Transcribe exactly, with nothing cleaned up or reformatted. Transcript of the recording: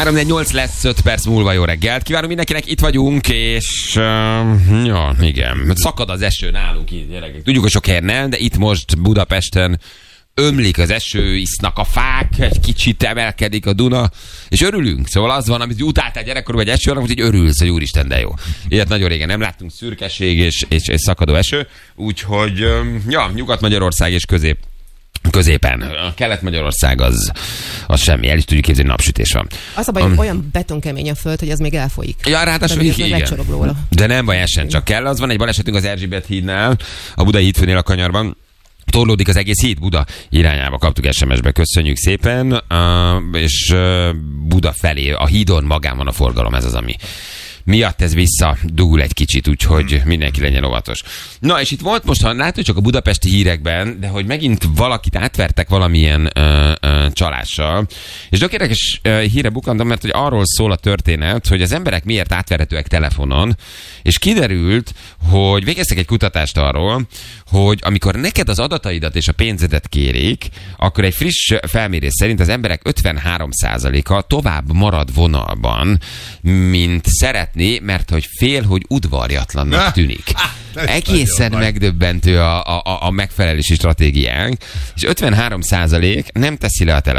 három négy nyolc lesz öt perc múlva, jó reggelt. Kívánom mindenkinek, itt vagyunk, és uh, ja, igen, szakad az eső nálunk itt, gyerekek. Tudjuk, hogy sok helyen nem, de itt most Budapesten ömlik az eső, isznak a fák, egy kicsit emelkedik a Duna, és örülünk. Szóval az van, amit utáltál gyerekkorban, hogy eső, hogy örülsz, hogy úristen, de jó. Ilyet nagyon régen nem láttunk, szürkeség és, és, és szakadó eső, úgyhogy ja, Nyugat-Magyarország és közép középen. A Kelet-Magyarország az, az semmi, el is tudjuk képzelni, napsütés van. Az a baj, um, olyan betonkemény a föld, hogy az még elfolyik. Ja, ráadásul igen. De nem baj, essen csak kell. Az van egy balesetünk az Erzsébet hídnál, a Budai hídfőnél a Kanyarban. Torlódik az egész híd Buda irányába, kaptuk es em es-be, köszönjük szépen, uh, és uh, Buda felé, a hídon magán van a forgalom, ez az, ami miatt ez visszadugul egy kicsit, úgyhogy mindenki legyen óvatos. Na, és itt volt most, ha látod csak a budapesti hírekben, de hogy megint valakit átvertek valamilyen ö, ö, csalással, és tökéletes híre bukantam, mert hogy arról szól a történet, hogy az emberek miért átverhetőek telefonon, és kiderült, hogy végeztek egy kutatást arról, hogy amikor neked az adataidat és a pénzedet kérik, akkor egy friss felmérés szerint az emberek ötvenhárom százaléka tovább marad vonalban, mint szeretné, mert hogy fél, hogy udvarjatlannak tűnik. Egészen megdöbbentő a, a, a megfelelési stratégiánk, és ötvenhárom százalék nem teszi le a